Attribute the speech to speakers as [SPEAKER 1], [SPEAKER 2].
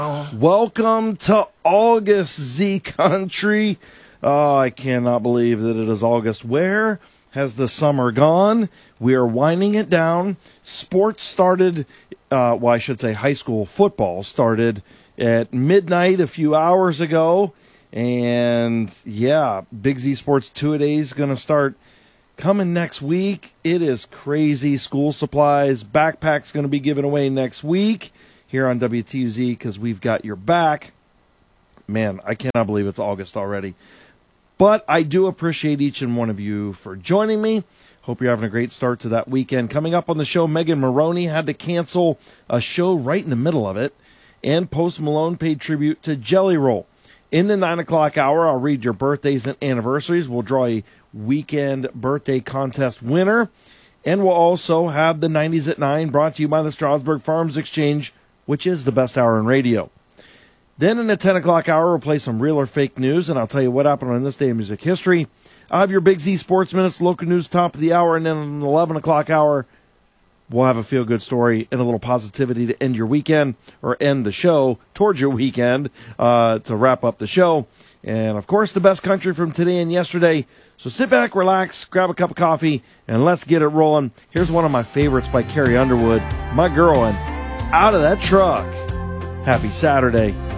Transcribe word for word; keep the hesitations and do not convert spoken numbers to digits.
[SPEAKER 1] Welcome to August, Z Country. Oh, I cannot believe that it is August. Where has the summer gone? We are winding it down. Sports started, uh, well, I should say high school football started at midnight a few hours ago. And, yeah, Big Z Sports two-a-day is going to start coming next week. It is crazy. School supplies, backpacks going to be given away next week here on W T U Z because we've got your back. Man, I cannot believe it's August already. But I do appreciate each and one of you for joining me. Hope you're having a great start to that weekend. Coming up on the show, Megan Maroney had to cancel a show right in the middle of it. And Post Malone paid tribute to Jelly Roll. In the nine o'clock hour, I'll read your birthdays and anniversaries. We'll draw a weekend birthday contest winner. And we'll also have the nineties at nine brought to you by the Strasburg Farms Exchange, which is the best hour in radio. Then in the ten o'clock hour, we'll play some real or fake news, and I'll tell you what happened on this day in music history. I'll have your Big Z Sports Minutes, local news top of the hour, and then in the eleven o'clock hour, we'll have a feel-good story and a little positivity to end your weekend, or end the show towards your weekend uh, to wrap up the show. And, of course, the best country from today and yesterday. So sit back, relax, grab a cup of coffee, and let's get it rolling. Here's one of my favorites by Carrie Underwood, My Girl, and Out of That Truck. Happy Saturday.